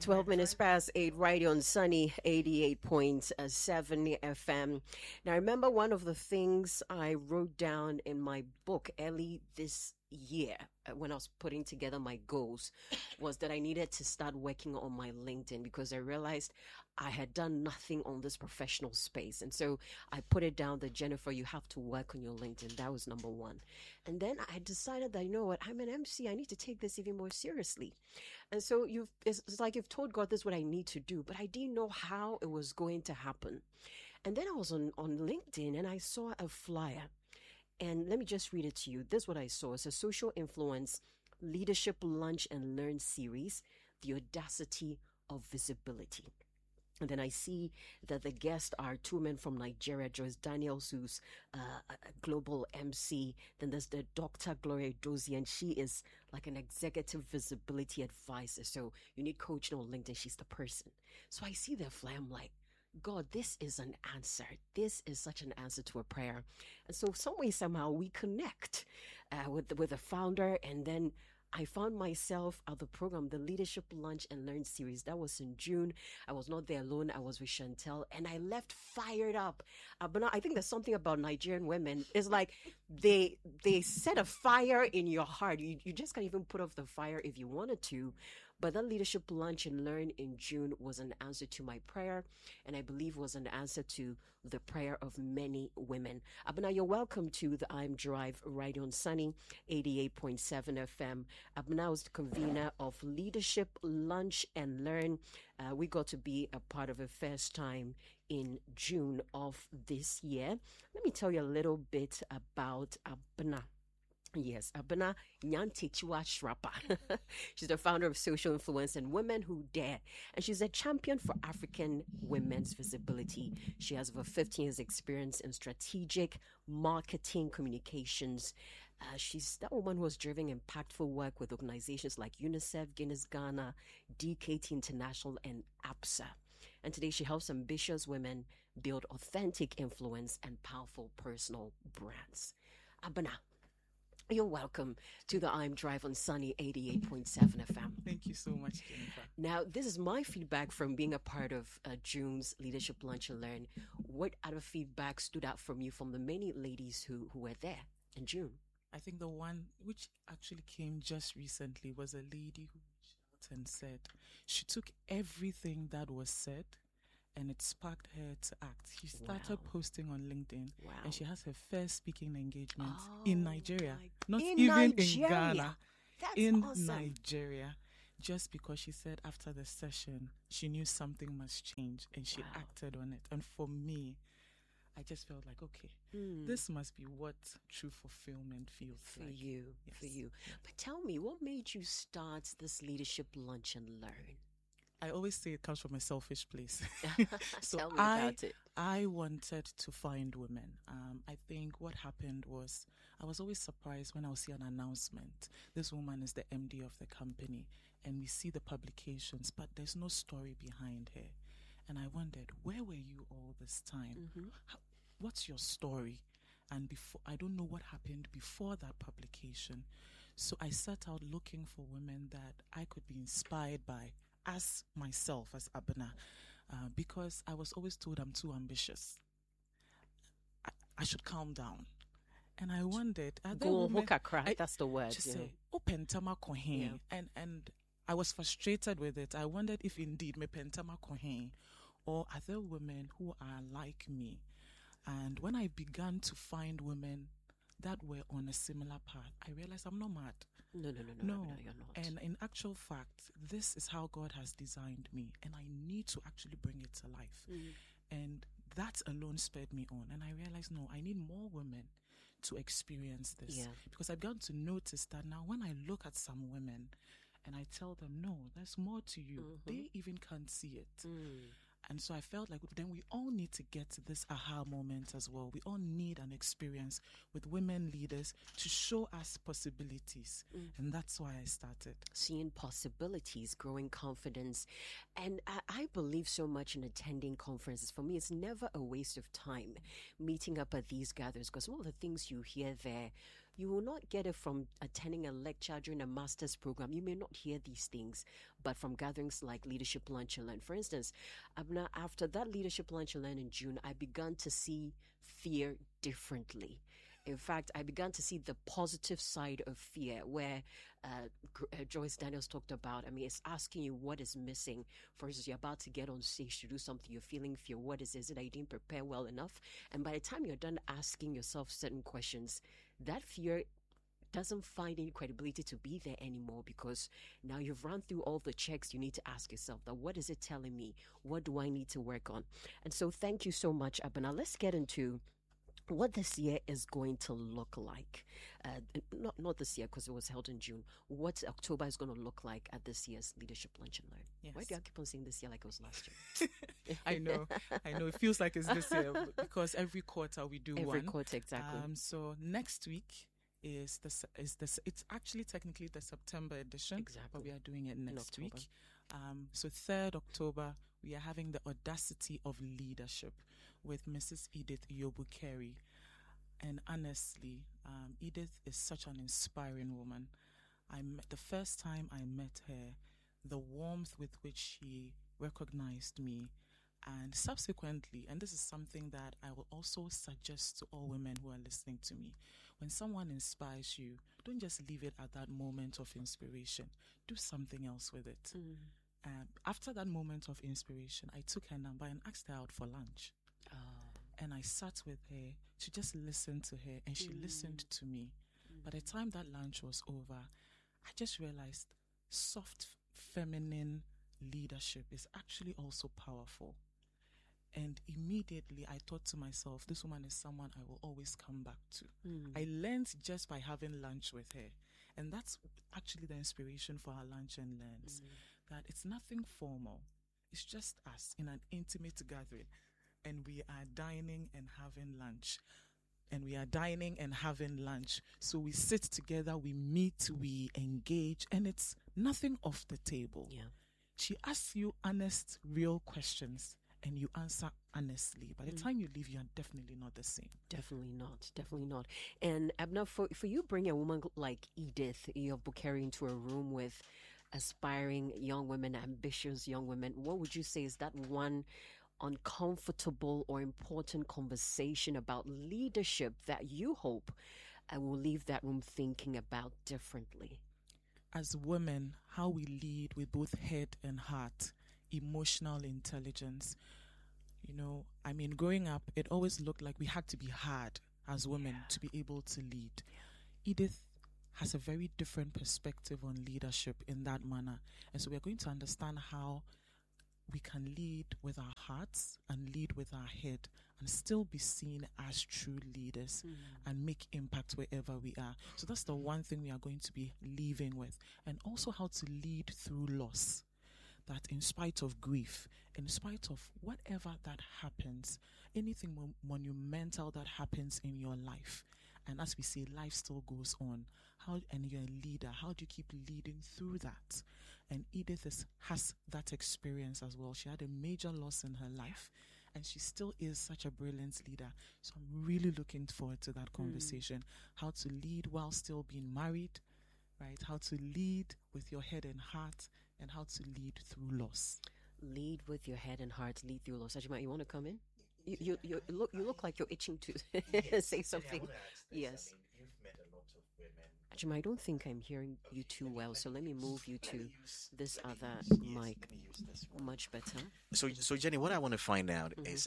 12 minutes past 8, right on Sunny 88.7 FM. Now, I remember one of the things I wrote down in my book early this year when I was putting together my goals was that I needed to start working on my LinkedIn because I realized I had done nothing on this professional space. And so I put it down that, Jennifer, you have to work on your LinkedIn. That was number one. And then I decided that, you know what, I'm an MC. I need to take this even more seriously. And so it's like you've told God this is what I need to do, but I didn't know how it was going to happen. And then I was on LinkedIn and I saw a flyer. And let me just read it to you. This is what I saw. It's a social influence leadership lunch and learn series, The Audacity of Visibility. And then I see that the guests are two men from Nigeria, Joyce Daniels, who's a global MC. Then there's the Dr. Gloria Dozie, and she is like an executive visibility advisor. So you need coaching on LinkedIn. She's the person. So I see their flyer. I'm like, God, this is an answer. This is such an answer to a prayer. And so some way, somehow we connect with the founder, and then I found myself at the program, the Leadership Lunch and Learn series. That was in June. I was not there alone. I was with Chantel, and I left fired up. But I think there's something about Nigerian women. It's like they set a fire in your heart. You just can't even put off the fire if you wanted to. But that Leadership Lunch and Learn in June was an answer to my prayer, and I believe was an answer to the prayer of many women. Abena, you're welcome to the I'm Drive right on Sunny 88.7 FM. Abena was the convener of Leadership Lunch and Learn. We got to be a part of it first time in June of this year. Let me tell you a little bit about Abena. Yes, Abena Nyantichua Shrapa. She's the founder of Social Influence and Women Who Dare, and she's a champion for African women's visibility. She has over 15 years experience in strategic marketing communications. She's that woman who has driven impactful work with organizations like UNICEF, Guinness Ghana, DKT International, and APSA. And today she helps ambitious women build authentic influence and powerful personal brands. Abena, you're welcome to the I'm Drive on Sunny 88.7 FM. Thank you so much, Jennifer. Now, this is my feedback from being a part of June's Leadership Lunch and Learn. What other feedback stood out from you from the many ladies who were there in June? I think the one which actually came just recently was a lady who reached out and said she took everything that was said and it sparked her to act. She started posting on LinkedIn, and she has her first speaking engagement in Nigeria, not even in Ghana, in awesome. Nigeria, just because she said after the session she knew something must change, and she acted on it. And for me, I just felt like, okay, this must be what true fulfillment feels for like. You, yes. For you. But tell me, what made you start this Leadership Lunch and Learn? I always say it comes from a selfish place. So Tell me about it. I wanted to find women. I think what happened was I was always surprised when I would see an announcement. This woman is the MD of the company, and we see the publications, but there's no story behind her. And I wondered, where were you all this time? Mm-hmm. What's your story? And I don't know what happened before that publication. So I set out looking for women that I could be inspired by, as myself, as Abena, because I was always told I'm too ambitious. I should calm down. And I wondered, that's the word. Just say, open tama kohen. And I was frustrated with it. I wondered if indeed me pentama kohen, or are there women who are like me? And when I began to find women that were on a similar path, I realized I'm not mad. No, you're not. And in actual fact, this is how God has designed me, and I need to actually bring it to life. And that alone spurred me on. And I realized, no, I need more women to experience this. Because I began to notice that now when I look at some women and I tell them, no, there's more to you, they even can't see it. And so I felt like then we all need to get to this aha moment as well. We all need an experience with women leaders to show us possibilities. And that's why I started. Seeing possibilities, growing confidence. And I believe so much in attending conferences. For me, it's never a waste of time meeting up at these gatherings, because some of the things you hear there You will not get it from attending a lecture during a master's program. You may not hear these things, but from gatherings like Leadership Lunch and Learn. For instance, after that Leadership Lunch and Learn in June, I began to see fear differently. In fact, I began to see the positive side of fear, where Joyce Daniels talked about. I mean, it's asking you what is missing. For instance, you're about to get on stage to do something, you're feeling fear. What is it? Is it that you didn't prepare well enough? And by the time you're done asking yourself certain questions, that fear doesn't find any credibility to be there anymore, because now you've run through all the checks you need to ask yourself. That what is it telling me? What do I need to work on? And so thank you so much, Abba. Now let's get into what this year is going to look like. Not this year, because it was held in June. What October is going to look like at this year's Leadership Lunch and Learn. Yes. Why do I keep on saying this year like it was last year? I know. It feels like it's this year because every quarter we do one. Every quarter, exactly. So next week is it's actually technically the September edition. Exactly. But we are doing it next week. So 3rd October, we are having the Audacity of Leadership with Mrs. Edith Yobu-Carey. And honestly, Edith is such an inspiring woman. The first time I met her, the warmth with which she recognized me, and subsequently, and this is something that I will also suggest to all women who are listening to me, when someone inspires you, don't just leave it at that moment of inspiration. Do something else with it. After that moment of inspiration, I took her number and asked her out for lunch. And I sat with her to just listen to her, and she listened to me. By the time that lunch was over, I just realized soft, feminine leadership is actually also powerful. And immediately I thought to myself, this woman is someone I will always come back to. I learned just by having lunch with her. And that's actually the inspiration for our Lunch and Learns. That it's nothing formal. It's just us in an intimate gathering. And we are dining and having lunch. So we sit together, we meet, we engage, and it's nothing off the table. Yeah. She asks you honest, real questions, and you answer honestly. By the time you leave, you are definitely not the same. Definitely not. And Abna, for you bring a woman like Edith Yobu-Carey into a room with aspiring young women, ambitious young women, what would you say is that one uncomfortable or important conversation about leadership that you hope will leave that room thinking about differently? As women, how we lead with both head and heart, emotional intelligence. Growing up, it always looked like we had to be hard as women to be able to lead. Edith has a very different perspective on leadership in that manner. And so we're going to understand how we can lead with our hearts and lead with our head and still be seen as true leaders and make impact wherever we are. So that's the one thing we are going to be leaving with. And also how to lead through loss. That in spite of grief, in spite of whatever that happens, anything monumental that happens in your life, and as we say, life still goes on. And you're a leader, how do you keep leading through that? And Edith has that experience as well. She had a major loss in her life, and she still is such a brilliant leader. So I'm really looking forward to that conversation. How to lead while still being married, right? How to lead with your head and heart, and how to lead through loss. Lead with your head and heart, lead through loss. Ajima, you want to come in? You look like you're itching to say something. Yes. You've met a lot of women. Ajima, I don't think I'm hearing you too well, so let me move you to this other mic. Let me use this one. Much better. So Jenny, what I want to find out is,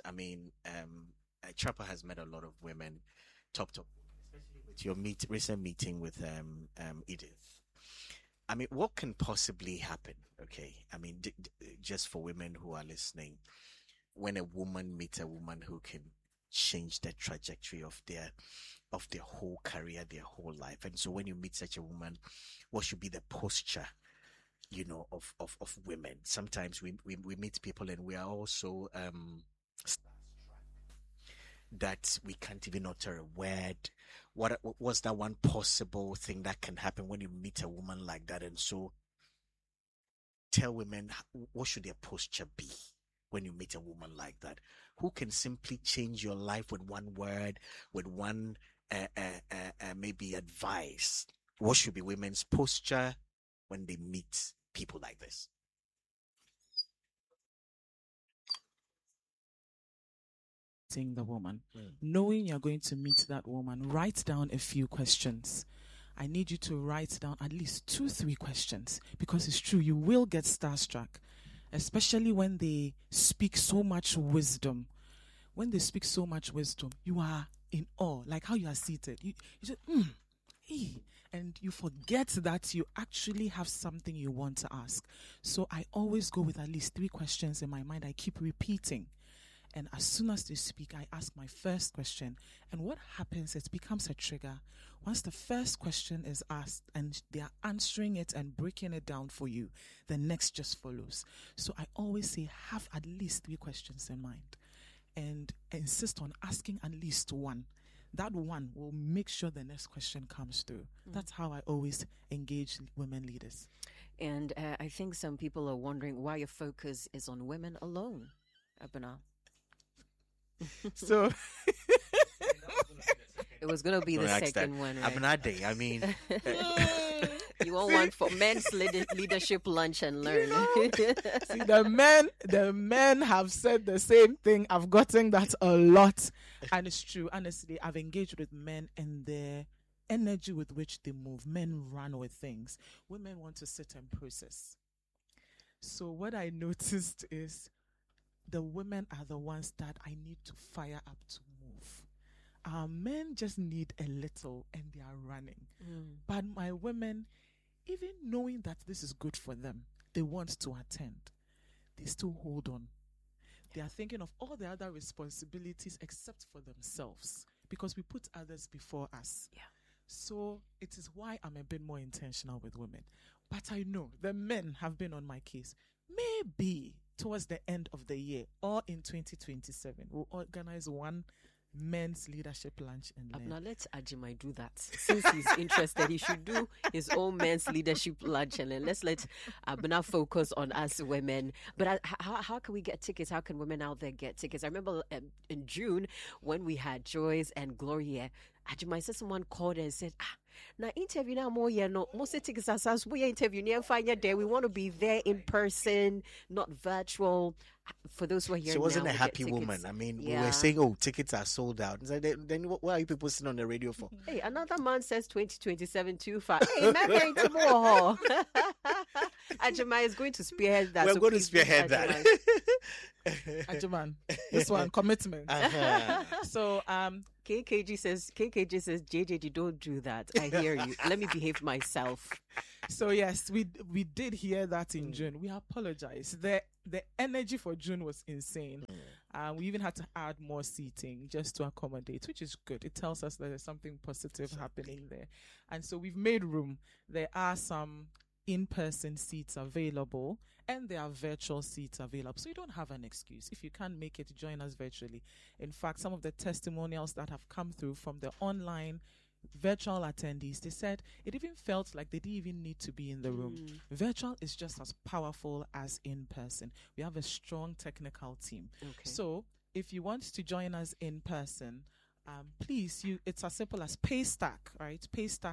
Chapa has met a lot of women, top, especially with your recent meeting with Edith. What can possibly happen? Okay, just for women who are listening, when a woman meets a woman who can change the trajectory of their whole career, their whole life. And so when you meet such a woman, what should be the posture, of women? Sometimes we meet people and we are also that we can't even utter a word. What was that one possible thing that can happen when you meet a woman like that? And so tell women, what should their posture be when you meet a woman like that, who can simply change your life with one word, with one maybe advice? What should be women's posture when they meet people like this? Seeing the woman, knowing you're going to meet that woman, write down a few questions. I need you to write down at least 2-3 questions, because it's true, you will get starstruck, especially when they speak so much wisdom. When they speak so much wisdom, you are in awe, like how you are seated. You just, and you forget that you actually have something you want to ask. So I always go with at least 3 questions in my mind. I keep repeating. And as soon as they speak, I ask my first question. And what happens, it becomes a trigger. Once the first question is asked and they are answering it and breaking it down for you, the next just follows. So I always say, have at least 3 questions in mind. And insist on asking at least one. That one will make sure the next question comes through. That's how I always engage women leaders. And I think some people are wondering why your focus is on women alone, Abena. So it was going to be the second one, right? Abena, I mean, you want one for men's leadership lunch and learn. See, the men have said the same thing. I've gotten that a lot, and it's true. Honestly, I've engaged with men and their energy with which they move. Men run with things. Women want to sit and process. So what I noticed is the women are the ones that I need to fire up to move. Our men just need a little and they are running. But my women, even knowing that this is good for them, they want to attend. They still hold on. They are thinking of all the other responsibilities except for themselves, because we put others before us. Yeah. So it is why I'm a bit more intentional with women. But I know the men have been on my case. Maybe towards the end of the year or in 2027, we'll organize one men's leadership lunch and learn. Now let Ajimai do that. Since he's interested, he should do his own men's leadership lunch and learn. Let's let Abena focus on us women. But how can we get tickets? How can women out there get tickets? I remember in June when we had Joyce and Gloria, Ajimai said someone called and said, now interview now more no most tickets as we interview near find your day. We want to be there in person, not virtual. For those who are here, she wasn't now, a happy woman. I mean, we were saying, "Oh, tickets are sold out." So then what are you people sitting on the radio for? Hey, another man says 2027 too far. Hey, man, going tomorrow. Ajimai is going to spearhead that. We're going to spearhead that. Ajuman, this one commitment. So KKG says JJ, don't do that. I hear you. Let me behave myself. So yes, we did hear that in June. We apologize. The energy for June was insane. We even had to add more seating just to accommodate, which is good. It tells us that there's something positive happening there. And so we've made room. There are some in-person seats available and there are virtual seats available. So you don't have an excuse. If you can't make it, join us virtually. In fact, some of the testimonials that have come through from the online virtual attendees, they said it even felt like they didn't even need to be in the room. Virtual is just as powerful as in person. We have a strong technical team. Okay. So if you want to join us in person, please, it's as simple as Paystack, right?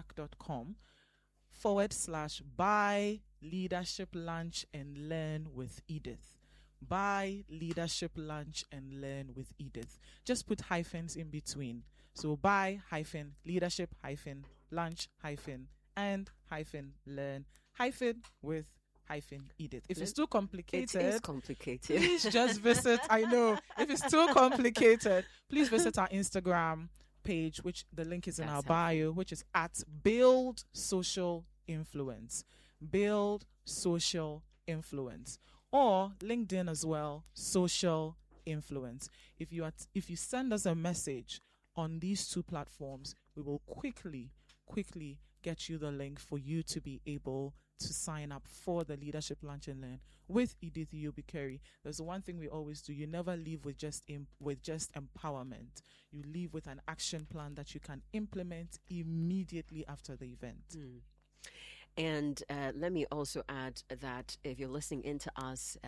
Paystack.com/buy leadership lunch and learn with Edith. Buy leadership lunch and learn with Edith. Just put hyphens in between. So buy leadership lunch and learn with Edith. If it's too complicated, it is complicated. Please just visit. I know. If it's too complicated, please visit our Instagram page, which the link is in our bio, which is at Build Social Influence. Build Social Influence. Or LinkedIn as well, Social Influence. If you send us a message on these two platforms, we will quickly get you the link for you to be able to sign up for the Leadership Lunch and Learn with Edith Yobi-Curry. There's one thing we always do. You never leave with just empowerment. You leave with an action plan that you can implement immediately after the event. And let me also add that if you're listening into us and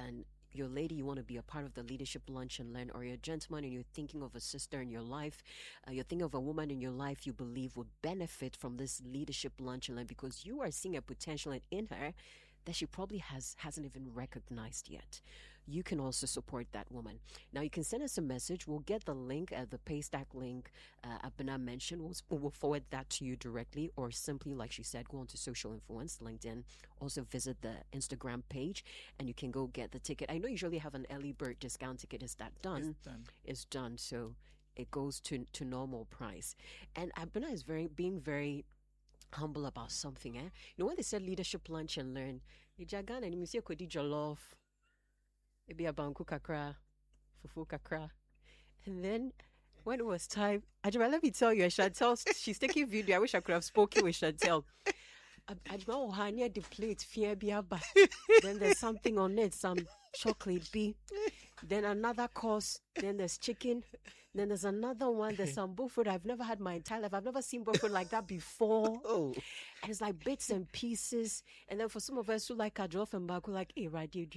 you're a lady, you want to be a part of the Leadership Lunch and Learn, or you're a gentleman and you're thinking of a sister in your life, you're thinking of a woman in your life you believe would benefit from this Leadership Lunch and Learn because you are seeing a potential in her that she probably hasn't even recognized yet. You can also support that woman. Now, you can send us a message. We'll get the link, the Paystack link Abena mentioned. We'll forward that to you directly, or simply, like she said, go on to Social Influence, LinkedIn. Also visit the Instagram page, and you can go get the ticket. I know you usually have an early bird discount ticket. Is that done? It's done. It's done. So it goes to normal price. And Abena is being very humble about something. You know, when they said Leadership Lunch and Learn, Ijagana and Monsieur Kodi Jollof, maybe a banku kakra, fufu kakra. And then when it was time, Ajima, let me tell you, Chantel, she's taking video. I wish I could have spoken with Chantel. Ajima, ohania the plate, fear biaba. Then there's something on it, some chocolate bee. Then another course. Then there's chicken. Then there's another one. There's some buffet I've never had my entire life. I've never seen buffet like that before. Oh. And it's like bits and pieces. And then for some of us who like Adolf and Baku, like, and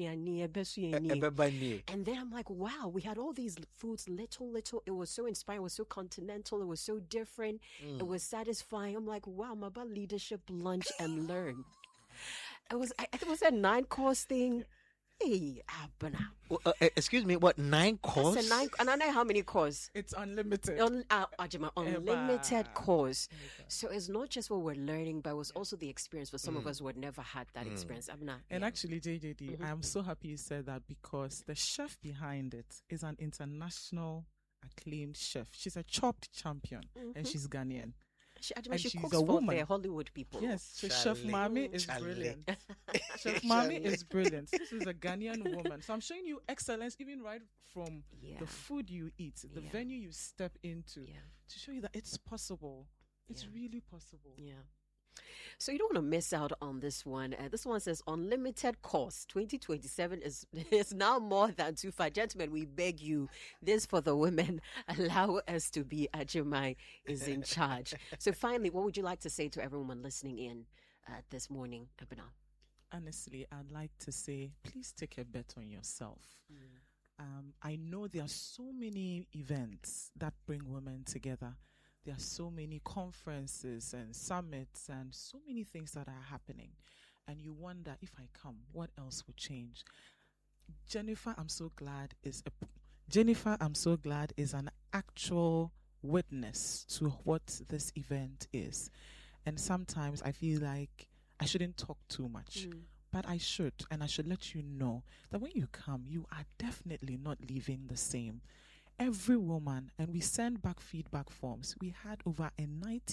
then I'm like, wow, we had all these foods, little. It was so inspiring. It was so continental. It was so different. It was satisfying. I'm like, wow, I'm about Leadership Lunch and Learn. I think it was a 9-course thing. Hey, Abena. Excuse me, what, 9 course? That's a 9, and I know how many course. It's unlimited. Unlimited course. So it's not just what we're learning, but it was also the experience for some of us who had never had that experience. Abena. And actually, JJD, I'm so happy you said that because the chef behind it is an international acclaimed chef. She's a chopped champion and she's Ghanaian. She cooks for the Hollywood people. Yes, so Chef Mami is brilliant. Chef Mami is brilliant. This is a Ghanaian woman. So I'm showing you excellence even right from the food you eat, the venue you step into, to show you that it's possible. It's really possible. Yeah. So you don't want to miss out on this one. This one says unlimited cost 2027 is now more than too far. Gentlemen, we beg you, this for the women. Allow us to be. Ajimai is in charge. So finally, what would you like to say to everyone listening in this morning, Abena? Honestly, I'd like to say, please take a bet on yourself. I know there are so many events that bring women together. There are so many conferences and summits and so many things that are happening. And you wonder, if I come, what else would change? Jennifer, I'm so glad is an actual witness to what this event is. And sometimes I feel like I shouldn't talk too much. But I should, and I should let you know that when you come, you are definitely not leaving the same. Every woman, and we send back feedback forms. We had over a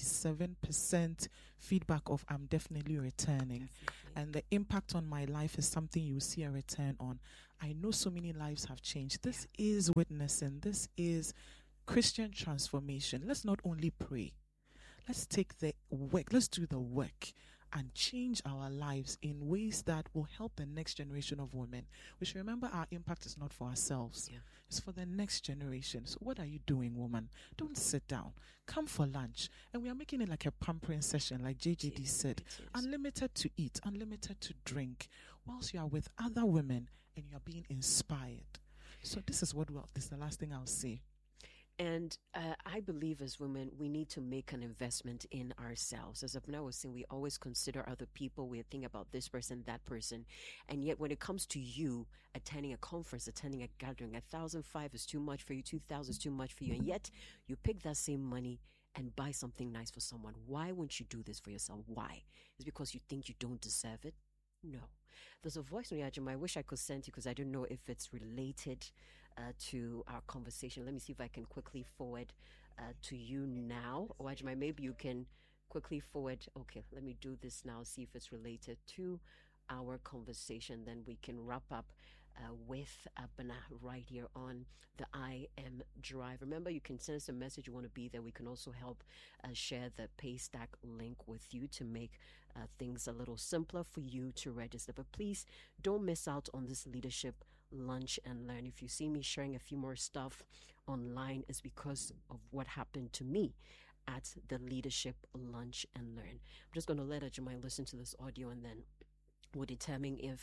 97% feedback of I'm definitely returning. And the impact on my life is something you see a return on. I know so many lives have changed. This is witnessing. This is Christian transformation. Let's not only pray. Let's take the work. Let's do the work and change our lives in ways that will help the next generation of women. We should remember our impact is not for ourselves. It's for the next generation. So what are you doing, woman? Don't sit down. Come for lunch. And we are making it like a pampering session, like JJD said. Unlimited to eat, unlimited to drink, whilst you are with other women and you are being inspired. So this is the last thing I'll say. And I believe as women, we need to make an investment in ourselves. As Abena was saying, we always consider other people. We think about this person, that person. And yet when it comes to you attending a conference, attending a gathering, 1,500 is too much for you, 2,000 is too much for you. And yet you pick that same money and buy something nice for someone. Why wouldn't you do this for yourself? Why? Is it because you think you don't deserve it? No. There's a voice on Ajima I wish I could send you because I don't know if it's related to our conversation. Let me see if I can quickly forward to you now. Or Ajima, maybe you can quickly forward. Okay, let me do this now, see if it's related to our conversation. Then we can wrap up with Abena right here on the I Am Drive. Remember, you can send us a message you want to be there. We can also help share the Paystack link with you to make things a little simpler for you to register. But please don't miss out on this Leadership Lunch and Learn. If you see me sharing a few more stuff online, it's because of what happened to me at the Leadership Lunch and Learn. I'm just going to let Ajimai listen to this audio and then we'll determine if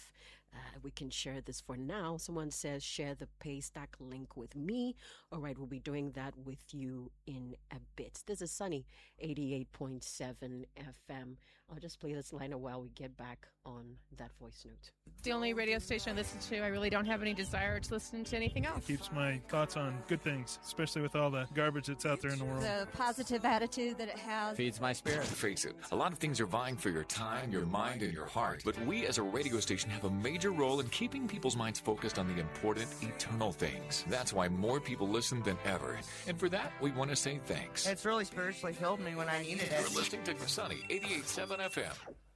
We can share this for now. Someone says share the Paystack link with me. All right, we'll be doing that with you in a bit. This is Sunny 88.7 FM. I'll just play this liner while we get back on that voice note. It's the only radio station I listen to. I really don't have any desire to listen to anything else. It keeps my thoughts on good things, especially with all the garbage that's out there in the world. The positive attitude that it has feeds my spirit. Face it, a lot of things are vying for your time, your mind, and your heart. But we as a radio station have a major role in keeping people's minds focused on the important, eternal things. That's why more people listen than ever. And for that, we want to say thanks. It's really spiritually healed me when I needed it. You're listening to Sunny 88.7 FM.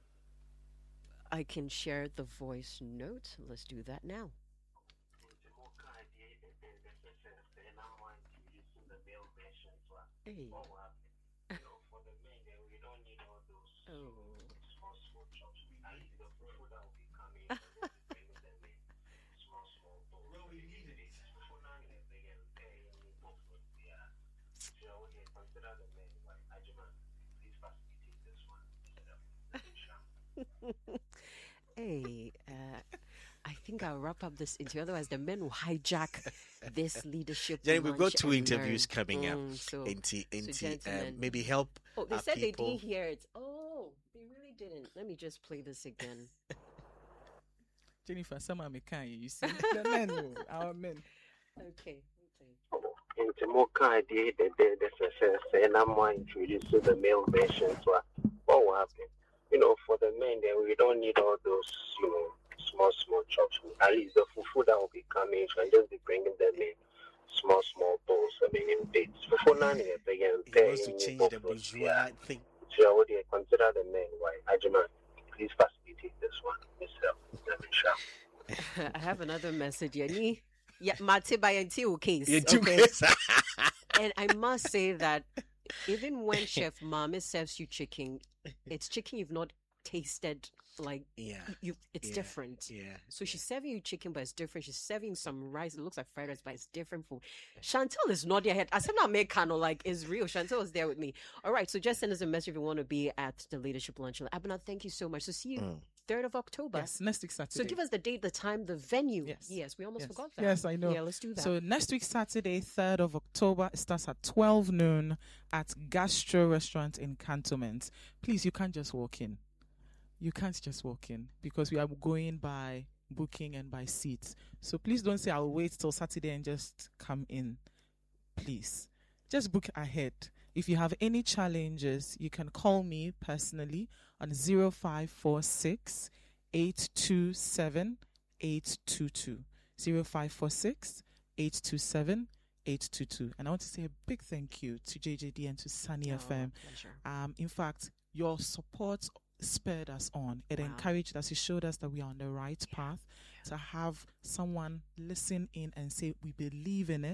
I can share the voice note. Let's do that now. Hey. Oh. Hey, I think I'll wrap up this interview. Otherwise, the men will hijack this leadership. Jenny, we've got lunch 2 and interviews learn. coming up. So Into maybe help. Oh, they our said people. they didn't hear it. Oh, they really didn't. Let me just play this again. Jennifer, some are mechanic, you see. The men, our men. Okay. Into more kind idea and I'm going to introduce to the male version. So what will happen? For the men, then we don't need all those, small chops. At least the fufu that will be coming, you can just be bringing them in small bowls. I mean, in bits. Fufu none in it again. He wants to change the bourgeois thing. So I would consider the men. Why? Ajima, please facilitate this one. I have another message, Yanni. Yeah, Mate by until case. Okay. And I must say that even when Chef Mame serves you chicken, it's chicken you've not tasted. Like, it's different. Yeah. So she's serving you chicken, but it's different. She's serving some rice. It looks like fried rice, but it's different food. Chantel is not there. I said, not Mekano, like, is real. Chantel is there with me. All right. So just send us a message if you want to be at the Leadership Lunch. Abena, thank you so much. So see you 3rd of October. Yes, next week Saturday. So give us the date, the time, the venue. Yes, we almost forgot that. Yes, I know. Yeah, let's do that. So next week Saturday, 3rd of October, it starts at 12 noon at Gastro Restaurant in Cantonment. Please, you can't just walk in. You can't just walk in because we are going by booking and by seats. So please don't say I'll wait till Saturday and just come in. Please, just book ahead. If you have any challenges, you can call me personally on 0546 827 822. 0546 827 822. And I want to say a big thank you to JJD and to Sunny FM. Pleasure. In fact, your support spurred us on. It encouraged us. It showed us that we are on the right path. To have someone listen in and say, we believe in it.